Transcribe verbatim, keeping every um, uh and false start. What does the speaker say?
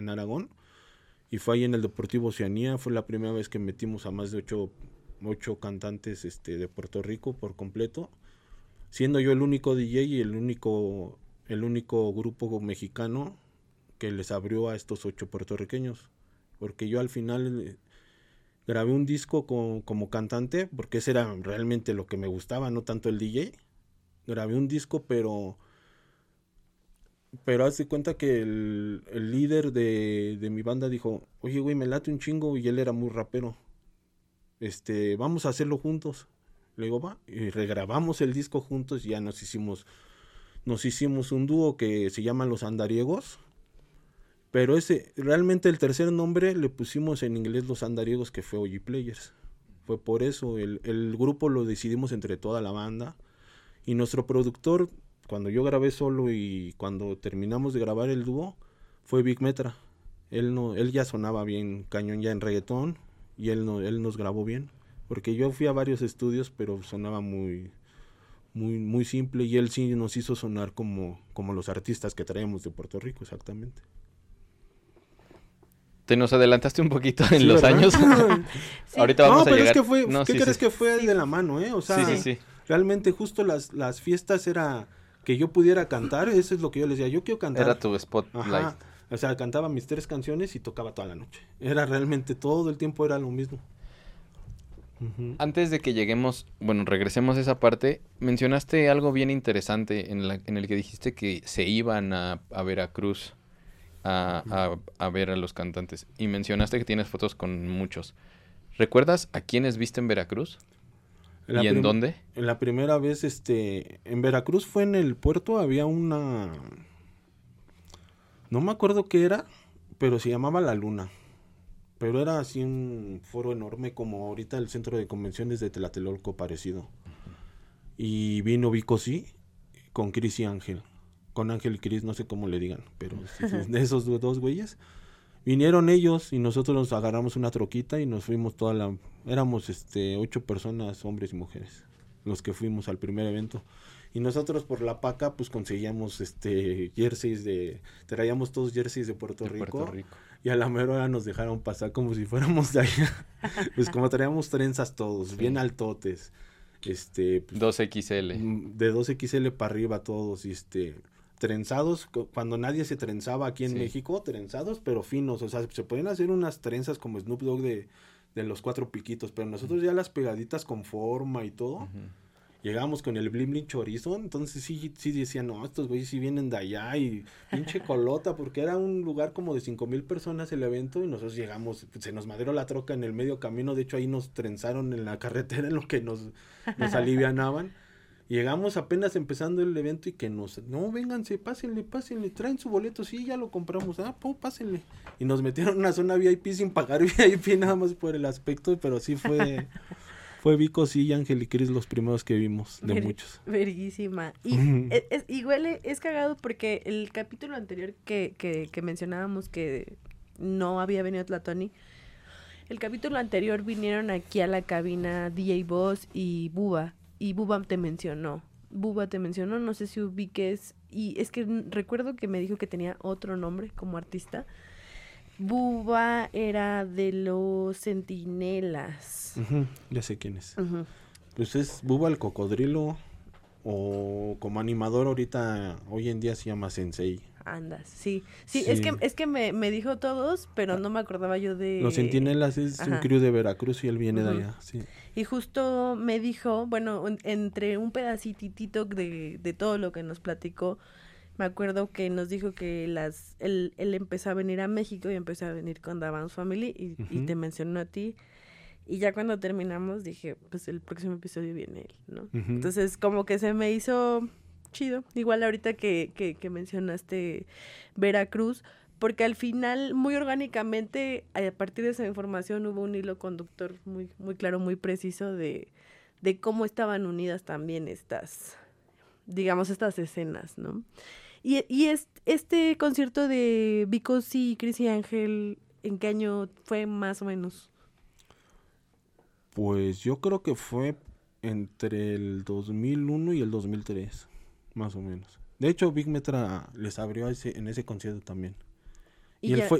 en Aragón. Y fue ahí en el Deportivo Oceanía. Fue la primera vez que metimos a más de ocho, ocho cantantes este, de Puerto Rico por completo. Siendo yo el único D J y el único, el único grupo mexicano que les abrió a estos ocho puertorriqueños. Porque yo al final grabé un disco con, como cantante, porque ese era realmente lo que me gustaba, no tanto el D J. Grabé un disco, pero pero haz de cuenta que el, el líder de, de mi banda dijo, oye güey, me late un chingo, y él era muy rapero. Este, vamos a hacerlo juntos. Le digo, va, y regrabamos el disco juntos y ya nos hicimos, nos hicimos un dúo que se llama Los Andariegos. Pero ese, realmente el tercer nombre le pusimos en inglés Los Andariegos, que fue O G Players. Fue por eso, el, el grupo lo decidimos entre toda la banda. Y nuestro productor, cuando yo grabé solo y cuando terminamos de grabar el dúo, fue Big Metra. Él no, él ya sonaba bien cañón ya en reggaetón y él no, él nos grabó bien. Porque yo fui a varios estudios, pero sonaba muy, muy, muy simple, y él sí nos hizo sonar como, como los artistas que traemos de Puerto Rico, exactamente. Te nos adelantaste un poquito en Sí, los ¿verdad? años. Sí. Ahorita vamos no, a pero llegar. Es que fue, no, ¿qué sí, crees sí. que fue Sí. de la mano, eh? O sea, sí, sí, sí. realmente justo las, las fiestas era que yo pudiera cantar, eso es lo que yo les decía, yo quiero cantar. Era tu spotlight. Ajá, o sea, cantaba mis tres canciones y tocaba toda la noche. Era realmente todo el tiempo era lo mismo. Uh-huh. Antes de que lleguemos, bueno, regresemos a esa parte, mencionaste algo bien interesante en, la, en el que dijiste que se iban a, a Veracruz a, a, a ver a los cantantes. Y mencionaste que tienes fotos con muchos. ¿Recuerdas a quiénes viste en Veracruz? En la ¿Y en prim- dónde? En la primera vez, este, en Veracruz fue en el puerto, había una, no me acuerdo qué era, pero se llamaba La Luna. Pero era así un foro enorme como ahorita el centro de convenciones de Tlatelolco parecido. Y vino Vico sí, con Cris y Ángel. Con Ángel y Cris, no sé cómo le digan, pero sí, sí, de esos dos güeyes. Vinieron ellos y nosotros nos agarramos una troquita y nos fuimos toda la... Éramos este ocho personas, hombres y mujeres, los que fuimos al primer evento. Y nosotros por la paca pues conseguíamos este jerseys de... Traíamos todos jerseys de Puerto, De Rico, Puerto Rico. Y a la mera hora nos dejaron pasar como si fuéramos de allá. Pues como traíamos trenzas todos, Sí. bien altotes. Este... Pues, dos equis ele. de dos equis ele para arriba todos, y este... trenzados, cuando nadie se trenzaba aquí en Sí. México, trenzados pero finos, o sea, se pueden hacer unas trenzas como Snoop Dogg de, de los cuatro piquitos, pero nosotros ya las pegaditas con forma y todo, Uh-huh. llegamos con el blim blim chorizo, entonces sí, sí decían, no, estos güeyes sí vienen de allá, y pinche colota, porque era un lugar como de cinco mil personas el evento, y nosotros llegamos, pues, se nos madreó la troca en el medio camino, de hecho ahí nos trenzaron en la carretera en lo que nos, nos alivianaban. Llegamos apenas empezando el evento y que nos... No, vénganse, pásenle, pásenle, traen su boleto, sí, ya lo compramos, ah, po, pásenle. Y nos metieron en una zona V I P sin pagar V I P nada más por el aspecto, pero sí fue... fue Vico, sí, y Ángel y Cris los primeros que vimos, de Ver- muchos. Verguísima. Y es, es- igual e- es cagado porque el capítulo anterior que, que, que mencionábamos que no había venido Tlatoni, el capítulo anterior vinieron aquí a la cabina D J Boss y Buba, y Buba te mencionó. Buba te mencionó, no sé si ubiques, y es que n- recuerdo que me dijo que tenía otro nombre como artista. Buba era de los Centinelas. Ujú, ya sé quién es. Ujú. Pues es Bubba el Cocodrilo, o como animador ahorita, hoy en día se llama Sensei. Andas, sí. Sí, Sí. es que es que me, me dijo todos, pero no me acordaba yo de... Los Centinelas es un Ajá. crew de Veracruz y él viene Ujú. de allá, sí. Y justo me dijo, bueno, en- entre un pedacitito de, de todo lo que nos platicó, me acuerdo que nos dijo que las él, él empezó a venir a México y empezó a venir con The Bounce Family y, y Ujú. te mencionó a ti. Y ya cuando terminamos dije, pues el próximo episodio viene él, ¿no? Ujú. Entonces como que se me hizo chido. Igual ahorita que, que, que mencionaste Veracruz, porque al final, muy orgánicamente, a partir de esa información hubo un hilo conductor muy, muy claro, muy preciso de, de cómo estaban unidas también estas, digamos, estas escenas, ¿no? Y, y es, este concierto de Vico sí, Cris y Ángel, ¿en qué año fue más o menos? Pues yo creo que fue entre el dos mil uno y el dos mil tres, más o menos. De hecho, Big Metra les abrió ese, en ese concierto también. Y, Y él ya- fue